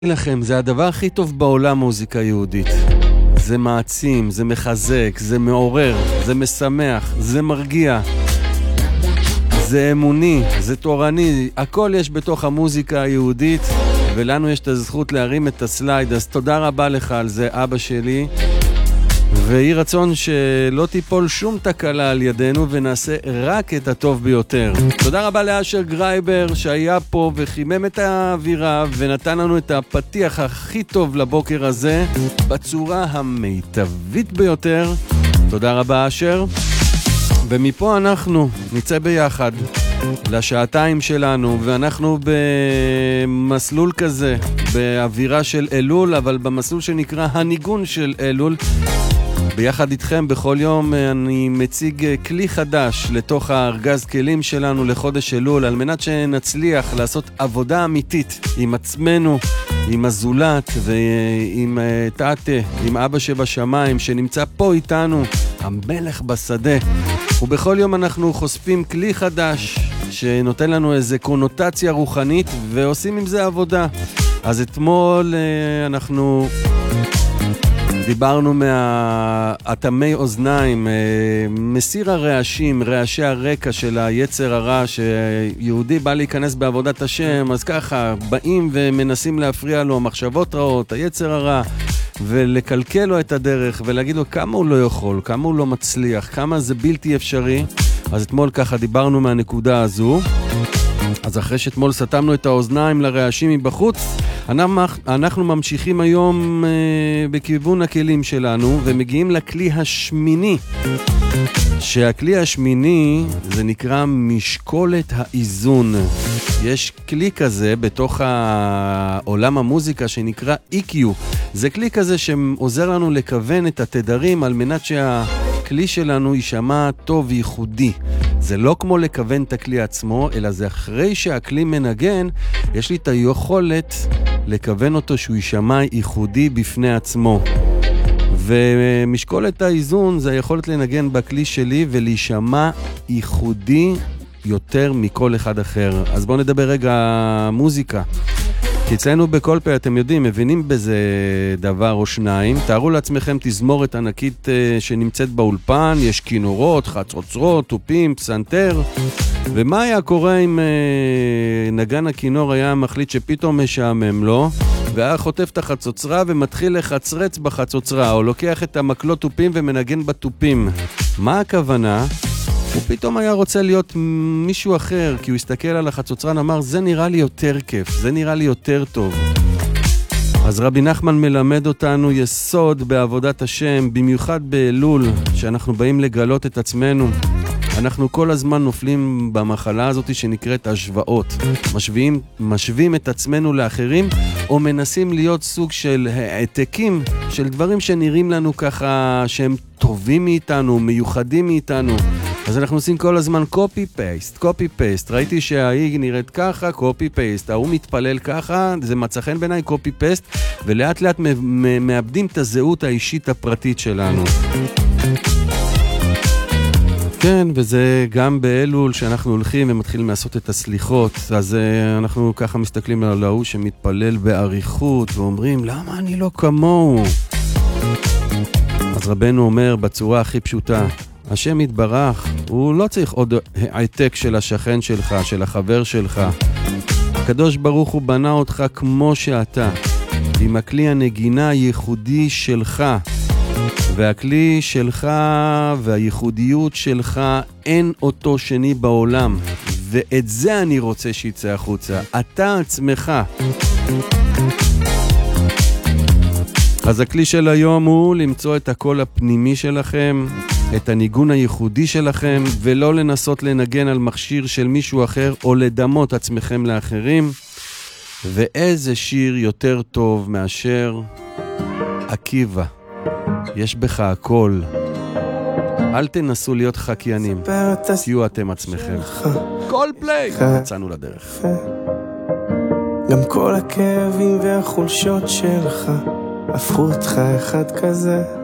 לכם, זה הדבר הכי טוב בעולם מוזיקה יהודית. זה מעצים, זה מחזק, זה מעורר, זה משמח, זה מרגיע, זה אמוני, זה תורני, הכל יש בתוך המוזיקה היהודית, ולנו יש את הזכות להרים את הסלייד, אז תודה רבה לך על זה, אבא שלי, ויהי רצון שלא תיפול שום תקלה על ידינו ונעשה רק את הטוב ביותר. תודה רבה לאשר גרייבר שהיה פה וחימם את האווירה ונתן לנו את הפתיח הכי טוב לבוקר הזה בצורה המיטבית ביותר. תודה רבה אשר. ומפה אנחנו נצא ביחד לשעתיים שלנו, ואנחנו במסלול כזה, באווירה של אלול, אבל במסלול שנקרא הניגון של אלול. ביחד איתכם בכל יום אני מציג כלי חדש לתוך הארגז כלים שלנו לחודש אלול, על מנת שנצליח לעשות עבודה אמיתית עם עצמנו, עם הזולת ועם תאטה, עם אבא שבשמיים שנמצא פה איתנו, המלך בשדה. ובכל יום אנחנו חושפים כלי חדש שנותן לנו איזה קונוטציה רוחנית ועושים עם זה עבודה. אז אתמול אנחנו דיברנו מהאטמי אוזניים, מסיר הרעשים, רעשי הרקע של היצר הרע, שיהודי בא להיכנס בעבודת השם, אז ככה באים ומנסים להפריע לו מחשבות רעות, היצר הרע, ולקלקל לו את הדרך ולהגיד לו כמה הוא לא יכול, כמה הוא לא מצליח, כמה זה בלתי אפשרי. אז אתמול ככה דיברנו מהנקודה הזו. אז אחרי שאתמול סתמנו את האוזניים לרעשים מבחוץ, אנחנו ממשיכים היום בכיוון הכלים שלנו ומגיעים לכלי השמיני. שהכלי השמיני זה נקרא משקולת האיזון. יש כלי כזה בתוך העולם המוזיקה שנקרא EQ. זה כלי כזה שעוזר לנו לכוון את התדרים על מנת שהכלי שלנו יישמע טוב וייחודי. זה לא כמו לכוון את הכלי עצמו, אלא זה אחרי שהכלי מנגן, יש לי את היכולת לכוון אותו שהוא יישמע ייחודי בפני עצמו. ומשקולת האיזון זה היכולת לנגן בכלי שלי ולהישמע ייחודי יותר מכל אחד אחר. אז בואו נדבר רגע מוזיקה. כי אצלנו בכל פה, אתם יודעים, מבינים בזה דבר או שניים. תארו לעצמכם תזמורת ענקית שנמצאת באולפן, יש כינורות, חצוצרות, טופים, פסנתר. ומה היה קורה אם נגן הכינור היה מחליט שפתאום משעמם לו, והיה חוטף את החצוצרה ומתחיל לחצרץ בחצוצרה, או לוקח את המקלות טופים ומנגן בטופים. מה הכוונה? הוא פתאום היה רוצה להיות מישהו אחר, כי הוא הסתכל על החצוצרן, אמר, זה נראה לי יותר כיף, זה נראה לי יותר טוב. אז רבי נחמן מלמד אותנו יסוד בעבודת השם, במיוחד באלול, שאנחנו באים לגלות את עצמנו. אנחנו כל הזמן נופלים במחלה הזאת שנקראת השוואות. משווים את עצמנו לאחרים, או מנסים להיות סוג של העתקים של דברים שנראים לנו ככה שהם טובים מאיתנו, מיוחדים מאיתנו. אז אנחנו עושים כל הזמן copy-paste. ראיתי שההיא נראית ככה, copy-paste. ההוא מתפלל ככה, זה מצא חן בעיניי, copy-paste, ולאט לאט מאבדים את הזהות האישית הפרטית שלנו. כן, וזה גם באלול שאנחנו הולכים ומתחילים לעשות את הסליחות, אז אנחנו ככה מסתכלים על ההוא שמתפלל בעריכות ואומרים, למה אני לא כמוהו? אז רבנו אומר בצורה הכי פשוטה, השם יתברך, הוא לא צריך עוד העתק של השכן שלך, של החבר שלך. הקדוש ברוך הוא בנה אותך כמו שאתה, עם הכלי הנגינה הייחודי שלך. והכלי שלך והייחודיות שלך אין אותו שני בעולם, ואת זה אני רוצה שיצא החוצה, אתה עצמך. אז הכלי של היום הוא למצוא את הקול הפנימי שלכם, את הניגון הייחודי שלכם, ולא לנסות לנגן על מכשיר של מישהו אחר או לדמות עצמכם לאחרים. ואיזה שיר יותר טוב מאשר עקיבא, יש בך הכל. אל תנסו להיות חקיינים, תהיו אתם עצמכם. כל פליי, יצאנו לדרך. גם כל הכאבים והחולשות שלך הפכו אותך אחד כזה.